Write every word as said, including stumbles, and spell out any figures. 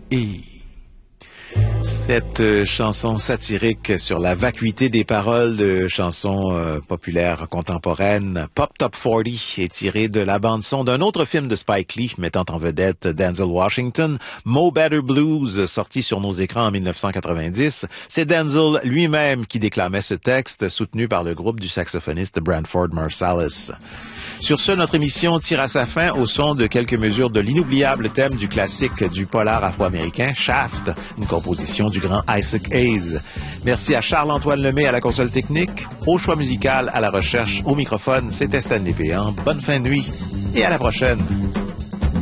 Et cette euh, chanson satirique sur la vacuité des paroles de chansons euh, populaires contemporaines, Pop Top quarante, est tirée de la bande-son d'un autre film de Spike Lee mettant en vedette Denzel Washington, Mo Better Blues, sorti sur nos écrans en dix-neuf cent quatre-vingt-dix. C'est Denzel lui-même qui déclamait ce texte, soutenu par le groupe du saxophoniste Branford Marsalis. Sur ce, notre émission tire à sa fin au son de quelques mesures de l'inoubliable thème du classique du polar afro-américain, Shaft, une composition du grand Isaac Hayes. Merci à Charles-Antoine Lemay à la console technique, au choix musical, à la recherche, au microphone, c'était Stanley Péan. Bonne fin de nuit et à la prochaine.